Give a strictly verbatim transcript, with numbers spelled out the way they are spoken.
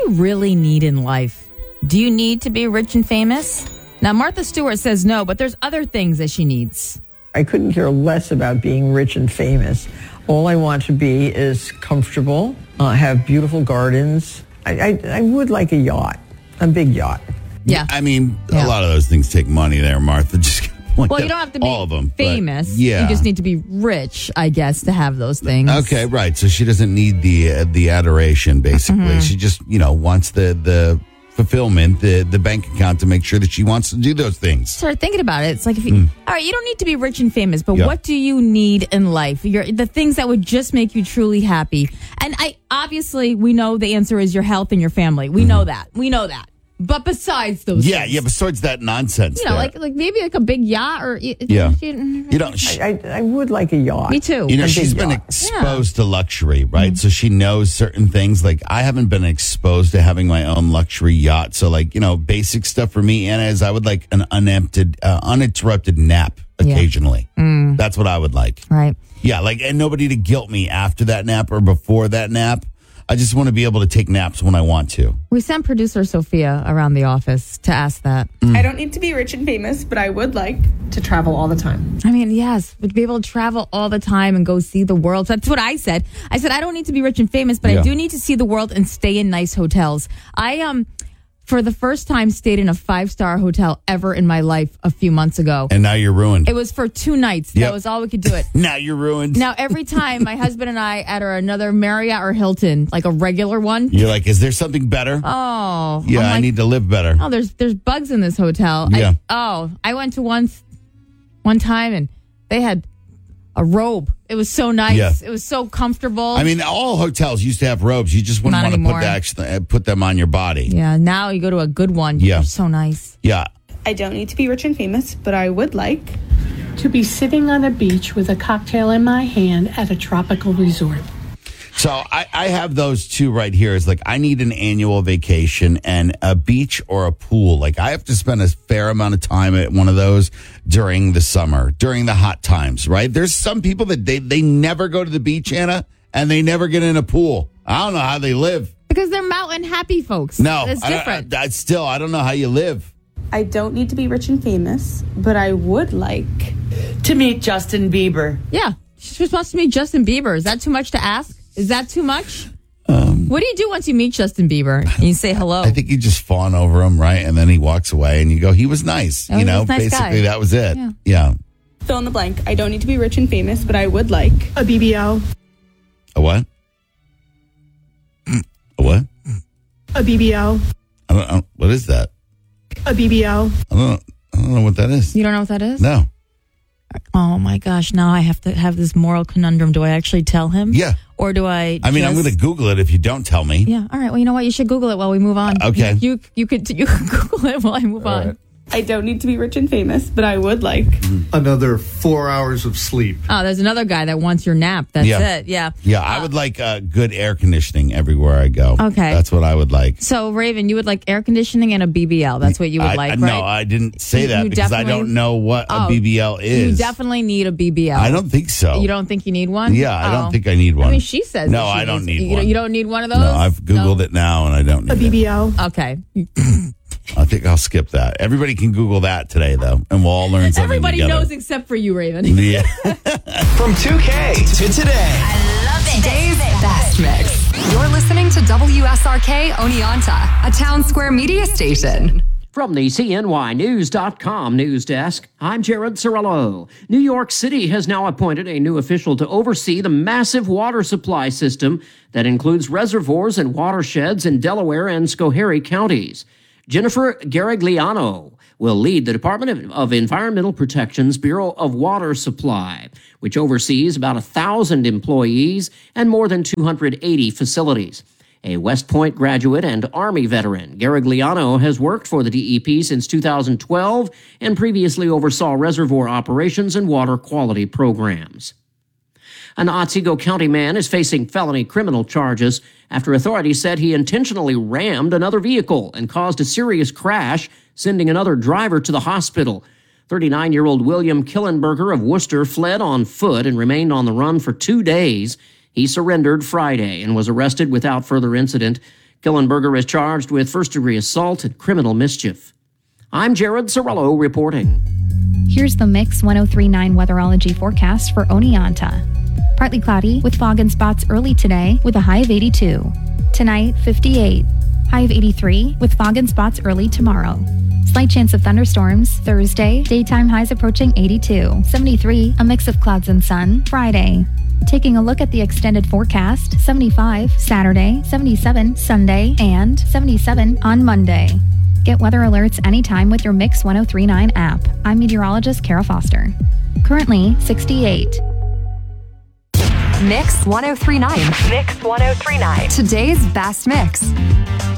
you really need in life? Do you need to be rich and famous? Now, Martha Stewart says no, but there's other things that she needs. I couldn't care less about being rich and famous. All I want to be is comfortable, uh, have beautiful gardens. I, I, I would like a yacht, a big yacht. Yeah. I mean, Yeah. a lot of those things take money there, Martha. Just point Well, you out don't have to be all of them, but famous. yeah. You just need to be rich, I guess, to have those things. Okay, right. So she doesn't need the uh, the adoration, basically. Mm-hmm. She just, you know, wants the the fulfillment, the the bank account to make sure that she wants to do those things. Start thinking about it. It's like, if you, all right, you don't need to be rich and famous, but Yeah. what do you need in life? Your, the things that would just make you truly happy. And I obviously, we know the answer is your health and your family. We know that. We know that. But besides those Yeah, things, yeah. Besides that nonsense, you know, there. like like maybe like a big yacht or Yeah. You, you know, she, I, I, I would like a yacht. me too. You know, A big she's been yacht. exposed to luxury, right? So she knows certain things. Like, I haven't been exposed to having my own luxury yacht. So, like, you know, basic stuff for me, Anna, is I would like an uninterrupted, uh, uninterrupted nap Yeah. occasionally. That's what I would like. Right. Yeah, like, and nobody to guilt me after that nap or before that nap. I just want to be able to take naps when I want to. We sent producer Sophia around the office to ask that. I don't need to be rich and famous, but I would like to travel all the time. I mean, yes, but to be able to travel all the time and go see the world. That's what I said. I said, I don't need to be rich and famous, but Yeah. I do need to see the world and stay in nice hotels. I, um, for the first time, stayed in a five-star hotel ever in my life a few months ago. And now you're ruined. It was for two nights. Yep. That was all we could do it. Now you're ruined. Now, every time my husband and I enter another Marriott or Hilton, like a regular one, You're like, is there something better? oh, yeah, I'm I like, need to live better. oh, there's there's bugs in this hotel. Yeah. I, oh, I went to once, one time, and they had a robe. It was so nice. Yeah. It was so comfortable. I mean, all hotels used to have robes. You just wouldn't Not want to put, anymore. the, actually, uh, put them on your body. yeah. Now you go to a good one. Yeah. They're so nice. Yeah. I don't need to be rich and famous, but I would like To be sitting on a beach with a cocktail in my hand at a tropical resort. So I, I have those two right here. It's like I need an annual vacation and a beach or a pool. Like I have to spend a fair amount of time at one of those during the summer, during the hot times, right? There's some people that they, they never go to the beach, Anna, and they never get in a pool. I don't know how they live. Because they're mountain happy folks. No, It's I- different. I, I still, I don't know how you live. I don't need to be rich and famous, but I would like To meet Justin Bieber. yeah. She just wants to meet Justin Bieber. Is that too much to ask? Is that too much? Um, what do you do once you meet Justin Bieber? And you say hello. I think you just fawn over him, right? And then he walks away and you go, he was nice. Oh, you he know, was a nice basically guy. that was it. Yeah. yeah. fill in the blank. I don't need to be rich and famous, but I would like A B B L. A what? A what? A B B L. I don't, I don't, what is that? A B B L. I don't, I don't know what that is. You don't know what that is? No. Oh my gosh! Now I have to have this moral conundrum. Do I actually tell him? Yeah. Or do I? I mean, I'm just- going to Google it if you don't tell me. Yeah. All right. Well, you know what? You should Google it while we move on. Okay. You you, you could you can Google it while I move on. I don't need to be rich and famous, but I would like Another four hours of sleep. Oh, there's another guy that wants your nap. That's Yeah. it. Yeah. Yeah, I would like uh, good air conditioning everywhere I go. Okay. That's what I would like. So Raven, you would like air conditioning and a B B L. That's what you would I, like, no, right? I didn't say You- that you because I definitely- don't know what a Oh, B B L is. You definitely need a B B L. I don't think so. You don't think you need one? Yeah, I Oh. don't think I need one. I mean, she says. No, that she I don't needs- need you, one. You don't need one of those. No, I've Googled No? it now and I don't need A B B L. it. Okay. I think I'll skip that. Everybody can Google that today, though, and we'll all learn something Everybody together. knows except for you, Raven. Yeah. From two K to today. I love it. Today's best mix. You're listening to W S R K Oneonta, a Town Square media station. From the C N Y News dot com news desk, I'm Jared Cirillo. New York City has now appointed a new official to oversee the massive water supply system that includes reservoirs and watersheds in Delaware and Schoharie counties. Jennifer Garigliano will lead the Department of Environmental Protection's Bureau of Water Supply, which oversees about one thousand employees and more than two hundred eighty facilities. A West Point graduate and Army veteran, Garigliano has worked for the D E P since two thousand twelve and previously oversaw reservoir operations and water quality programs. An Otsego County man is facing felony criminal charges after authorities said he intentionally rammed another vehicle and caused a serious crash, sending another driver to the hospital. thirty-nine-year-old William Killenberger of Worcester fled on foot and remained on the run for two days. He surrendered Friday and was arrested without further incident. Killenberger is charged with first-degree assault and criminal mischief. I'm Jared Cirillo reporting. Here's the Mix ten thirty-nine weatherology forecast for Oneonta. Partly cloudy with fog and spots early today with a high of eighty-two. Tonight, fifty-eight. High of eighty-three with fog and spots early tomorrow. Slight chance of thunderstorms Thursday. Daytime highs approaching eighty-two. seventy-three, a mix of clouds and sun Friday. Taking a look at the extended forecast, seventy-five Saturday, seventy-seven Sunday, and seventy-seven on Monday. Get weather alerts anytime with your Mix ten thirty-nine app. I'm meteorologist Kara Foster. Currently sixty-eight. Mix ten thirty-nine. Mix ten thirty-nine. Today's best mix.